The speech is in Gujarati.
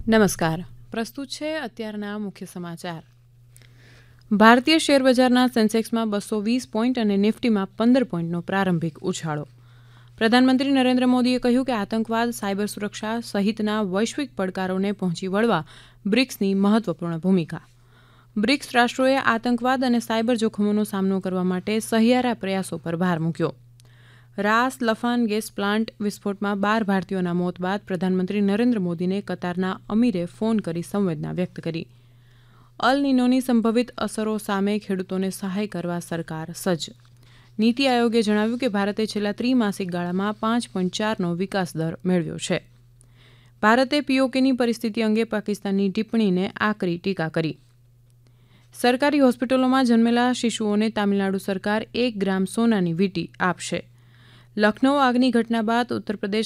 નમસ્કાર. પ્રસ્તુત છે અત્યારના મુખ્ય સમાચાર. ભારતીય શેરબજારના સેન્સેક્સમાં 220 પોઈન્ટ અને નિફ્ટીમાં 15 પોઈન્ટનો પ્રારંભિક ઉછાળો. પ્રધાનમંત્રી નરેન્દ્ર મોદીએ કહ્યું કે આતંકવાદ, સાયબર સુરક્ષા સહિતના વૈશ્વિક પડકારોને પહોંચી વળવા બ્રિક્સની મહત્વપૂર્ણ ભૂમિકા. બ્રિક્સ રાષ્ટ્રોએ આતંકવાદ અને સાયબર જોખમોનો સામનો કરવા માટે સહિયારા પ્રયાસો પર ભાર મૂક્યો. રાસ લફાન ગેસ પ્લાન્ટ વિસ્ફોટમાં 12 ભારતીયોના મોત બાદ પ્રધાનમંત્રી નરેન્દ્ર મોદીને કતારના અમીરે ફોન કરી સંવેદના વ્યક્ત કરી. અલ નીનોની સંભવિત અસરો સામે ખેડૂતોને સહાય કરવા સરકાર સજ્જ. નીતિ આયોગે જણાવ્યું કે ભારતે છેલ્લા ત્રિમાસિક ગાળામાં 5.4નો વિકાસ દર મેળવ્યો છે. ભારતે પીઓકેની પરિસ્થિતિ અંગે પાકિસ્તાનની ટિપ્પણીને આકરી ટીકા કરી. સરકારી હોસ્પિટલોમાં જન્મેલા શિશુઓને તામિલનાડુ સરકાર 1 ગ્રામ સોનાની વીંટી આપશે. લખનૌ આગની ઘટના બાદ ઉત્તર પ્રદેશ